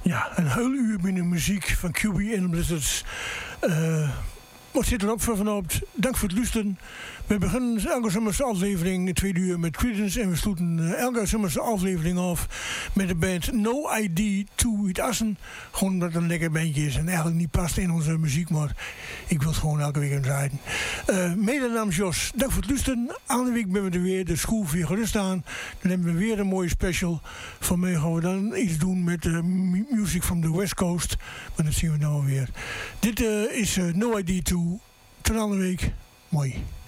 Ja, een heel uur binnen muziek van QB en Blizzards. Wat zit erop voor vanavond? Dank voor het luisteren. We beginnen elke zomerse aflevering 2 uur met Creedence. En we sluiten elke zomerse aflevering af met de band No ID 2 uit Assen. Gewoon omdat het een lekker bandje is en eigenlijk niet past in onze muziek. Maar ik wil het gewoon elke week draaien. Mede namens Jos, dank voor het luisteren. Aan de week ben we er weer. De school weer gerust aan. Dan hebben we weer een mooie special. Van mij gaan we dan iets doen met music from the West Coast. Maar dat zien we nou weer. Dit is No ID 2. Tot aan de week. Mooi.